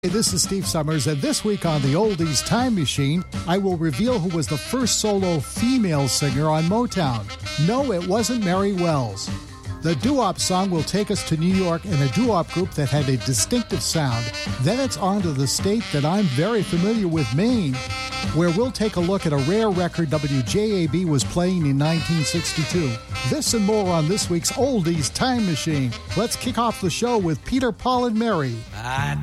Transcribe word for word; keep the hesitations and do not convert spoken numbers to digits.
Hey, this is Steve Summers, and this week on the Oldies Time Machine, I will reveal who was the first solo female singer on Motown. No, it wasn't Mary Wells. The doo-wop song will take us to New York in a doo-wop group that had a distinctive sound. Then it's on to the state that I'm very familiar with, Maine, where we'll take a look at a rare record W J A B was playing in nineteen sixty-two. This and more on this week's Oldies Time Machine. Let's kick off the show with Peter, Paul, and Mary. I